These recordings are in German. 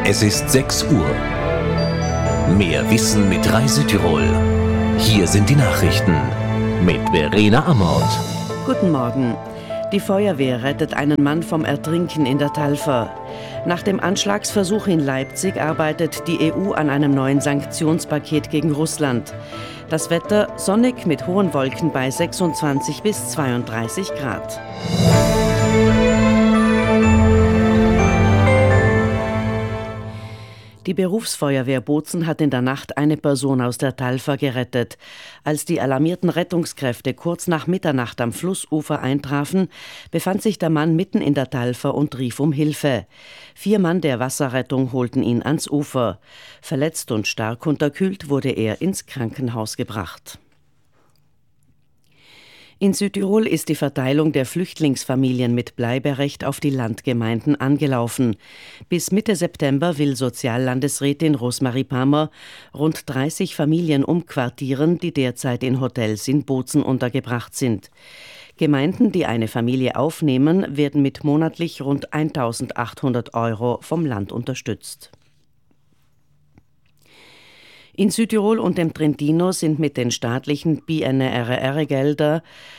Es ist 6 Uhr. Mehr Wissen mit Reisütirol. Hier sind die Nachrichten mit Verena Amort. Guten Morgen. Die Feuerwehr rettet einen Mann vom Ertrinken in der Talfer. Nach dem Anschlagsversuch in Leipzig arbeitet die EU an einem neuen Sanktionspaket gegen Russland. Das Wetter sonnig mit hohen Wolken bei 26 bis 32 Grad. Die Berufsfeuerwehr Bozen hat in der Nacht eine Person aus der Talfer gerettet. Als die alarmierten Rettungskräfte kurz nach Mitternacht am Flussufer eintrafen, befand sich der Mann mitten in der Talfer und rief um Hilfe. 4 Mann der Wasserrettung holten ihn ans Ufer. Verletzt und stark unterkühlt wurde er ins Krankenhaus gebracht. In Südtirol ist die Verteilung der Flüchtlingsfamilien mit Bleiberecht auf die Landgemeinden angelaufen. Bis Mitte September will Soziallandesrätin Rosmarie Palmer rund 30 Familien umquartieren, die derzeit in Hotels in Bozen untergebracht sind. Gemeinden, die eine Familie aufnehmen, werden mit monatlich rund 1.800 € vom Land unterstützt. In Südtirol und dem Trentino sind mit den staatlichen BNRR-Gelder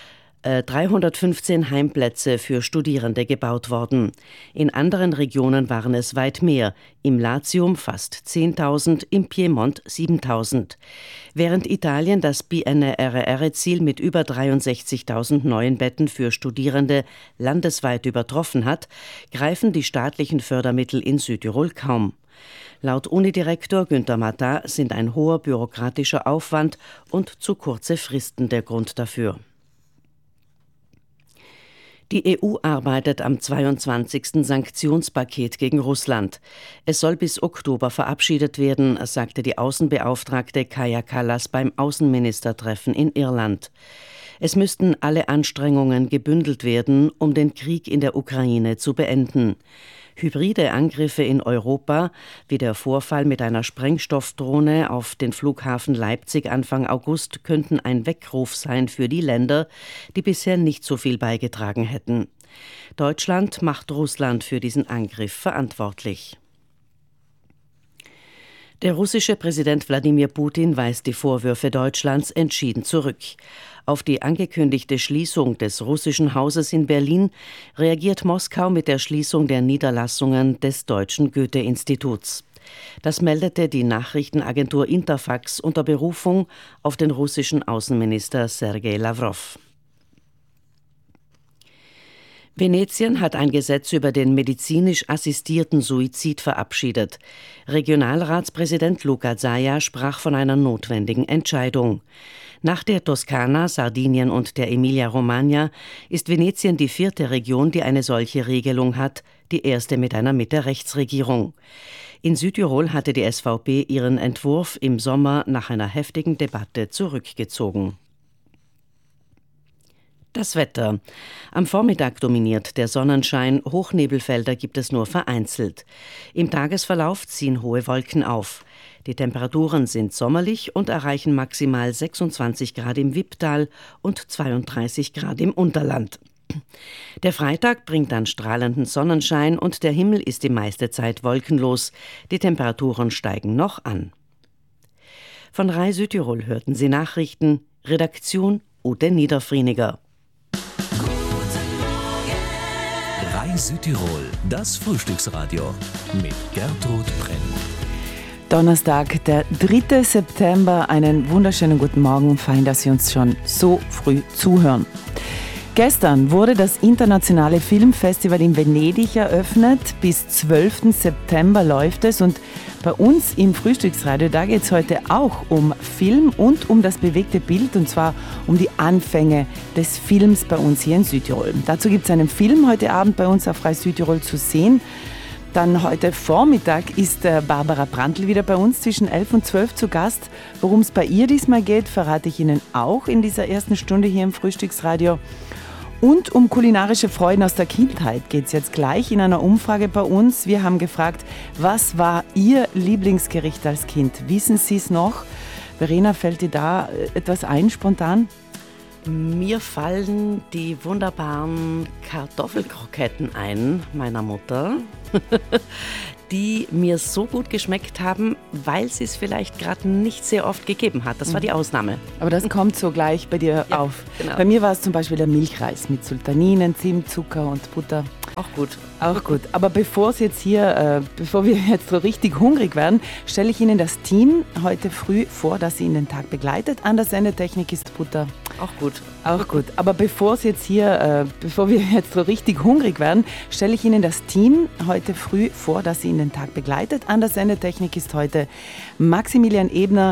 315 Heimplätze für Studierende gebaut worden. In anderen Regionen waren es weit mehr, im Latium fast 10.000, im Piemont 7.000. Während Italien das BNRR-Ziel mit über 63.000 neuen Betten für Studierende landesweit übertroffen hat, greifen die staatlichen Fördermittel in Südtirol kaum. Laut Unidirektor Günther Matta sind ein hoher bürokratischer Aufwand und zu kurze Fristen der Grund dafür. Die EU arbeitet am 22. Sanktionspaket gegen Russland. Es soll bis Oktober verabschiedet werden, sagte die Außenbeauftragte Kaja Kallas beim Außenministertreffen in Irland. Es müssten alle Anstrengungen gebündelt werden, um den Krieg in der Ukraine zu beenden. Hybride Angriffe in Europa, wie der Vorfall mit einer Sprengstoffdrohne auf den Flughafen Leipzig Anfang August, könnten ein Weckruf sein für die Länder, die bisher nicht so viel beigetragen hätten. Deutschland macht Russland für diesen Angriff verantwortlich. Der russische Präsident Wladimir Putin weist die Vorwürfe Deutschlands entschieden zurück. Auf die angekündigte Schließung des russischen Hauses in Berlin reagiert Moskau mit der Schließung der Niederlassungen des Deutschen Goethe-Instituts. Das meldete die Nachrichtenagentur Interfax unter Berufung auf den russischen Außenminister Sergei Lavrov. Venetien hat ein Gesetz über den medizinisch assistierten Suizid verabschiedet. Regionalratspräsident Luca Zaia sprach von einer notwendigen Entscheidung. Nach der Toskana, Sardinien und der Emilia-Romagna ist Venetien die 4. Region, die eine solche Regelung hat, die erste mit einer Mitte-Rechts-Regierung. In Südtirol hatte die SVP ihren Entwurf im Sommer nach einer heftigen Debatte zurückgezogen. Das Wetter. Am Vormittag dominiert der Sonnenschein, Hochnebelfelder gibt es nur vereinzelt. Im Tagesverlauf ziehen hohe Wolken auf. Die Temperaturen sind sommerlich und erreichen maximal 26 Grad im Wipptal und 32 Grad im Unterland. Der Freitag bringt dann strahlenden Sonnenschein und der Himmel ist die meiste Zeit wolkenlos. Die Temperaturen steigen noch an. Von Rai Südtirol hörten Sie Nachrichten, Redaktion Ute Niederfrieniger. Rai Südtirol, das Frühstücksradio mit Gertrud Brenn. Donnerstag, der 3. September. Einen wunderschönen guten Morgen. Fein, dass Sie uns schon so früh zuhören. Gestern wurde das internationale Filmfestival in Venedig eröffnet. Bis 12. September läuft es und bei uns im Frühstücksradio, da geht es heute auch um Film und um das bewegte Bild und zwar um die Anfänge des Films bei uns hier in Südtirol. Dazu gibt es einen Film heute Abend bei uns auf Rai Südtirol zu sehen. Dann heute Vormittag ist Barbara Brandl wieder bei uns zwischen 11 und 12 zu Gast. Worum es bei ihr diesmal geht, verrate ich Ihnen auch in dieser ersten Stunde hier im Frühstücksradio. Und um kulinarische Freuden aus der Kindheit geht es jetzt gleich in einer Umfrage bei uns. Wir haben gefragt, was war Ihr Lieblingsgericht als Kind? Wissen Sie es noch? Verena, fällt dir da etwas ein, spontan? Mir fallen die wunderbaren Kartoffelkroketten ein, meiner Mutter. die mir so gut geschmeckt haben, weil sie es vielleicht gerade nicht sehr oft gegeben hat. Das war die Ausnahme. Aber das kommt so gleich bei dir auf. Genau. Bei mir war es zum Beispiel der Milchreis mit Sultaninen, Zimt, Zucker und Butter. Auch gut. Auch gut. Aber bevor wir jetzt so richtig hungrig werden, stelle ich Ihnen das Team heute früh vor, das Sie in den Tag begleitet. An der Sendetechnik ist Butter. Auch gut. Auch gut. Aber bevor wir jetzt so richtig hungrig werden, stelle ich Ihnen das Team heute früh vor, das Sie in den Tag begleitet. An der Sendetechnik ist heute Maximilian Ebner,